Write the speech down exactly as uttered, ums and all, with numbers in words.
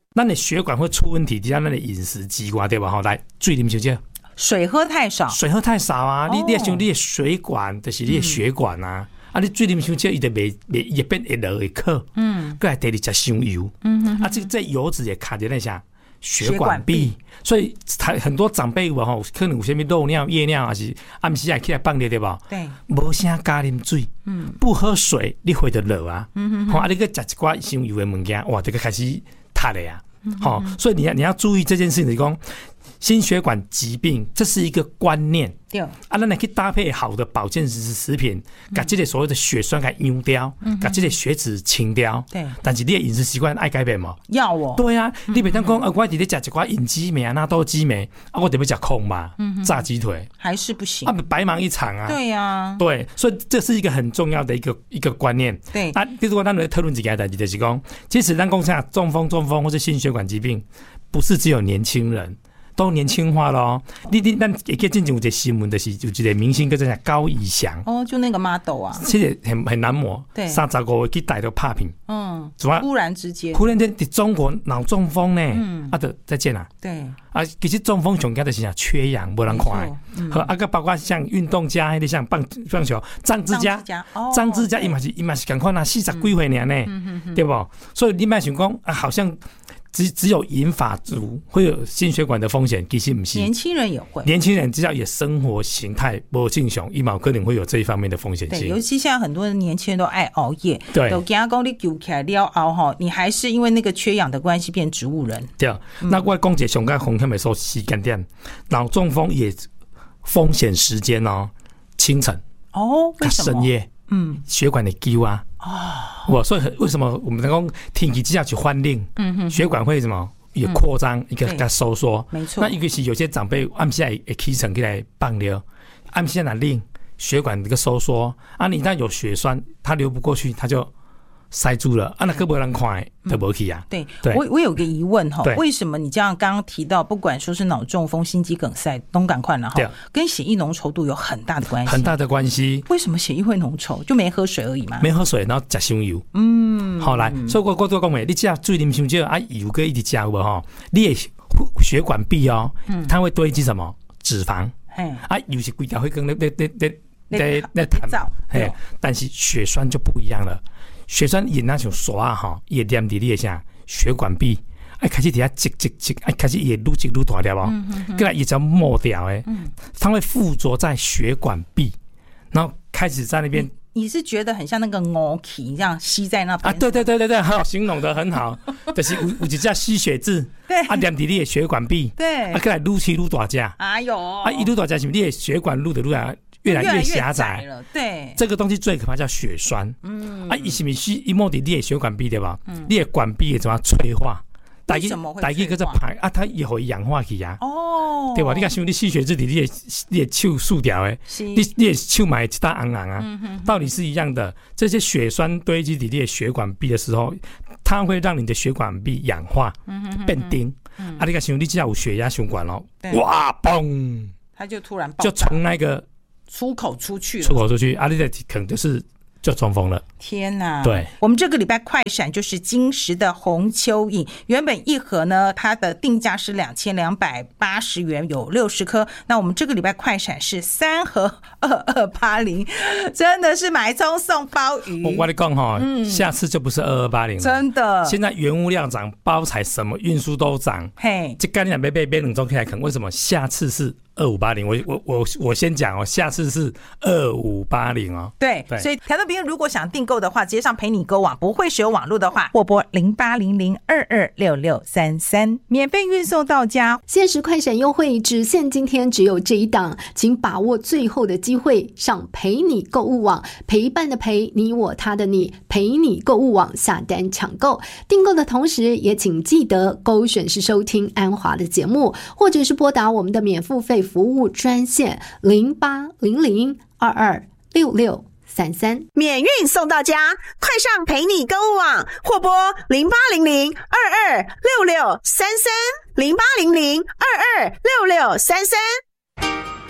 咱的血管会出问题，底下咱的饮食习惯对吧？吼，来水啉少少， 水喝太少， 水喝太少啊！哦、你你想你的水管就是你的血管啊，嗯、啊你水啉少少，伊就袂袂也变会落会渴，嗯，过来第二食伤油，嗯哼哼，啊这这油脂也卡在那下。血管壁，所以很多长辈有吼，可能有什么漏尿、夜尿，还是暗时也起来放尿对吧？ 对， 无啥加啉水，嗯，不喝水你会就落啊，嗯哼，啊你个食一寡伤油的物件，哇，这个开始塌了呀，好、嗯，所以你要你要注意这件事情，讲心血管疾病，这是一个观念。对，啊，咱来去搭配好的保健食品，把这个所谓的血栓给用掉，把这个血脂清掉。对，但是你的饮食习惯爱改变吗？ 要哦。 对啊，嗯、你别当讲啊，我伫咧食一寡隐鸡美啊、纳豆鸡美啊，我得要食空嘛，嗯、炸鸡腿还是不行， 啊，白忙一场啊。 对呀、啊， 对，所以这是一个很重要的一个一个观念。 对， 啊，比如说咱来讨论一件代志，就是讲，其实咱讲啥中风、中风或者心血管疾病，不是只有年轻人。都年轻化了哦，你你咱也可以进前有一个新闻，就是有一个明星叫做高以翔哦，就那个 model 啊， 其实很很难磨， 对， 三十五岁去带到拍片， 嗯，突然之间， 突然间在中国脑中风呢，嗯，啊，就再见啦， 对， 啊，其实中风上惊就是啥缺氧，没人看，嗯，和啊个包括像运动家，迄个像棒棒球，张之家，张之家伊嘛是伊嘛是同款啊，四十几岁尔呢，嗯、对不？所以你莫想讲啊，好像。只只有银发族会有心血管的风险，其实不是。 年轻人也会。年轻人只要也生活形态不正常，伊嘛可能会有这一方面的风险性。 对，尤其现在很多的年轻人都爱熬夜， 对， 都惊讲你救起来了熬哈，你还是因为那个缺氧的关系变植物人。 对，嗯、那我讲一个上个风险的说时间点，脑中风也风险时间哦，清晨哦，为什么？ 深夜，嗯，血管的揪啊。哦，我所以为什么我们讲天气之下去换令，嗯哼，血管会什么也扩张，一个给它收缩， 没错。 那一个是有些长辈暗时会起床起来放尿，暗时哪令血管一个收缩啊，你那有血栓，它流不过去，它就塞住了啊，那个没人看就没去啊。 对，对我我有个疑问哈，为什么你这样刚刚提到，不管说是脑中风、心肌梗塞，都赶快了哈，跟血液浓稠度有很大的关系， 很大的关系。 为什么血液会浓稠？就没喝水而已嘛？ 没喝水，然后吃伤油。嗯，好来，所以我我都讲话，你只要水啉伤少啊，油个一直加有无哈？你的血管壁哦，它会堆积什么脂肪？啊，油是规条会跟那那那那那那弹，嘿，但是血栓就不一样了。血栓也那种刷哈，也黏在你的啥血管壁，哎开始底下积积积，哎开始也愈积愈大条哦，过来也叫抹掉哎，它会附着在血管壁，然后开始在那边。 你是觉得很像那个蚵壳这样吸在那边啊？ 对对对对对，好，形容的很好，就是有有一只吸血质， 对， 啊黏在你的血管壁， 对， 啊过来愈吸愈大只， 哎呦， 啊一愈大只是你的血管愈的愈来。越来越狭窄了，对， 这个东西最可怕叫血栓。嗯，啊，伊是咪是伊摸的你的血管壁对吧？嗯，你的管壁怎么催化？ 为什么会催化？ 大个在排啊，它也会氧化去啊。 哦， 对吧？你看像你吸血质里，你的你的手竖掉诶，你你的手买一大昂昂啊，嗯、道理是一样的。这些血栓堆积在你的血管壁的时候，它会让你的血管壁氧化，嗯、哼哼变丁。嗯、啊，你看像你只要有血压血管咯，哇嘣， 它就突然爆就从那个。 出口出去了， 出口出去，阿里的可能就是就中风了。 天哪！ 对， 我们这个礼拜快闪就是金石的红蚯蚓，原本一盒呢，它的定价是两千两百八十元，有六十颗。那我们这个礼拜快闪是三盒二二八零，真的是买葱送鲍鱼。 我跟你讲哈，嗯、下次就不是二二八零了， 真的。 现在原物料涨，包材什么运输都涨，嘿，这概念被被被冷中起来啃，为什么下次是？二五八零，我我我我先讲哦，下次是二五八零哦。 对，对，所以台湾朋友如果想订购的话，直接上陪你购网，不会使用网络的话，拨拨零八零零二二六六三三，免费运送到家。 限时快闪优惠只限今天，只有这一档，请把握最后的机会，上陪你购物网，陪伴的陪，你我他的你，陪你购物网下单抢购。订购的同时，也请记得勾选是收听安华的节目，或者是拨打我们的免付费服务专线零八零零二二六六三三， 免运送到家，快上陪你购物网，或拨零八零零二二六六三三零八零零二二六六三三。